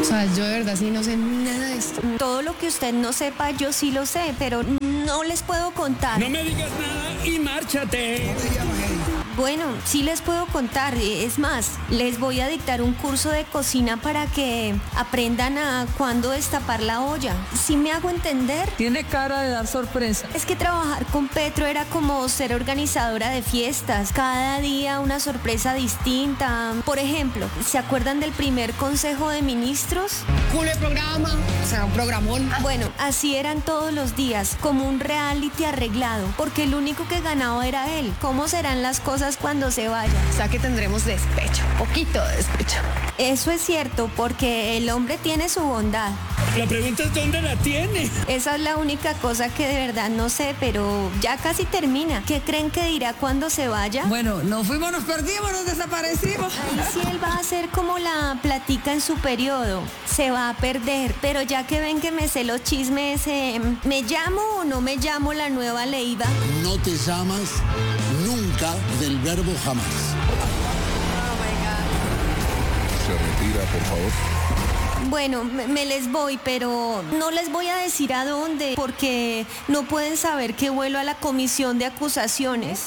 sea, yo de verdad sí no sé nada de esto. Todo lo que usted no sepa, yo sí lo sé, pero no les puedo contar. No me digas nada y márchate. Bueno, sí les puedo contar. Es más, les voy a dictar un curso de cocina para que aprendan a cuándo destapar la olla. ¿Sí me hago entender? Tiene cara de dar sorpresa. Es que trabajar con Petro era como ser organizadora de fiestas. Cada día una sorpresa distinta. Por ejemplo, ¿se acuerdan del primer Consejo de Ministros? Culo de programa, o sea, un programón. Bueno, así eran todos los días, como un reality arreglado, porque el único que ganaba era él. ¿Cómo serán las cosas cuando se vaya? O sea que tendremos despecho, poquito de despecho. Eso es cierto, porque el hombre tiene su bondad. La pregunta es ¿dónde la tiene? Esa es la única cosa que de verdad no sé, pero ya casi termina. ¿Qué creen que dirá cuando se vaya? Bueno, nos fuimos, nos perdimos, nos desaparecimos. Ahí sí él va a ser como la platica en su periodo. Se va a perder, pero ya que ven que me sé los chismes, ¿me llamo o no me llamo la nueva Leiva? No te llamas nunca del verbo jamás. Se retira, por favor. Bueno, me les voy, pero no les voy a decir a dónde, porque no pueden saber que vuelo a la comisión de acusaciones.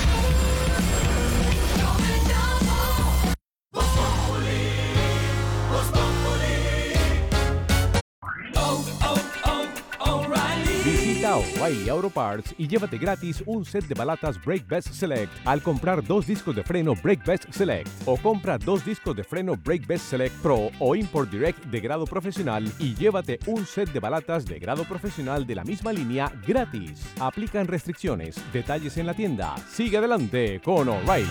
Visita O'Reilly Auto Parts y llévate gratis un set de balatas Brake Best Select al comprar 2 discos de freno Brake Best Select, o compra 2 discos de freno Brake Best Select Pro o Import Direct de grado profesional y llévate un set de balatas de grado profesional de la misma línea gratis. Aplican restricciones. Detalles en la tienda. Sigue adelante con O'Reilly.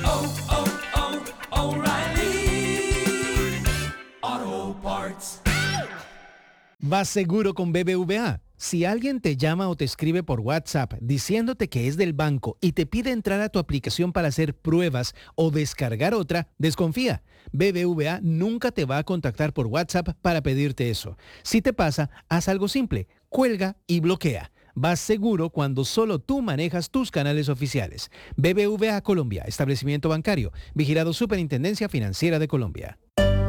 O'Reilly Auto Parts. Vas seguro con BBVA. Si alguien te llama o te escribe por WhatsApp diciéndote que es del banco y te pide entrar a tu aplicación para hacer pruebas o descargar otra, desconfía. BBVA nunca te va a contactar por WhatsApp para pedirte eso. Si te pasa, haz algo simple. Cuelga y bloquea. Vas seguro cuando solo tú manejas tus canales oficiales. BBVA Colombia, establecimiento bancario, vigilado Superintendencia Financiera de Colombia.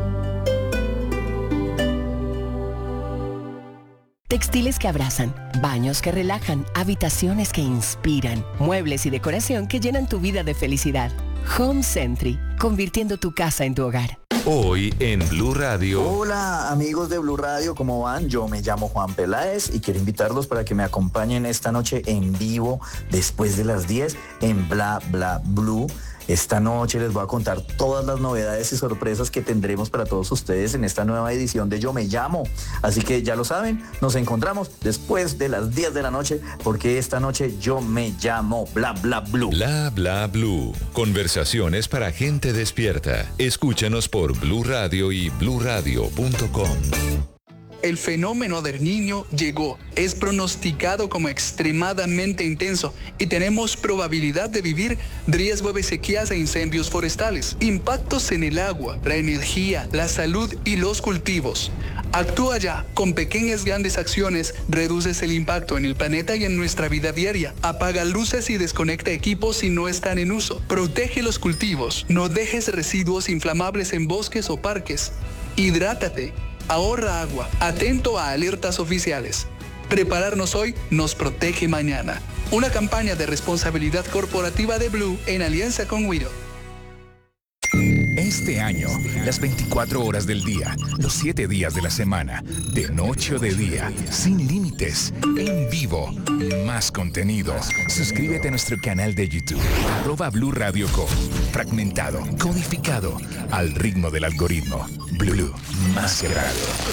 Textiles que abrazan, baños que relajan, habitaciones que inspiran, muebles y decoración que llenan tu vida de felicidad. Home Sentry, convirtiendo tu casa en tu hogar. Hoy en Blue Radio. Hola amigos de Blue Radio, ¿cómo van? Yo me llamo Juan Peláez y quiero invitarlos para que me acompañen esta noche en vivo después de las 10 en Bla Bla Blue. Esta noche les voy a contar todas las novedades y sorpresas que tendremos para todos ustedes en esta nueva edición de Yo Me Llamo. Así que ya lo saben, nos encontramos después de las 10 de la noche, porque esta noche Yo Me Llamo Bla Bla Blue. Bla Bla Blue. Conversaciones para gente despierta. Escúchanos por Blue Radio y bluradio.com. El fenómeno del Niño llegó, es pronosticado como extremadamente intenso y tenemos probabilidad de vivir riesgo de sequías e incendios forestales, impactos en el agua, la energía, la salud y los cultivos. Actúa ya, con pequeñas grandes acciones reduces el impacto en el planeta y en nuestra vida diaria. Apaga luces y desconecta equipos si no están en uso. Protege los cultivos, no dejes residuos inflamables en bosques o parques. Hidrátate. Ahorra agua, atento a alertas oficiales. Prepararnos hoy nos protege mañana. Una campaña de responsabilidad corporativa de Blue en alianza con Wido. Este año, las 24 horas del día, los 7 días de la semana, de noche o de día, sin límites, en vivo, más contenido. Suscríbete a nuestro canal de YouTube, @Blue Radio Co. Fragmentado, codificado, al ritmo del algoritmo. Blue, más que radio.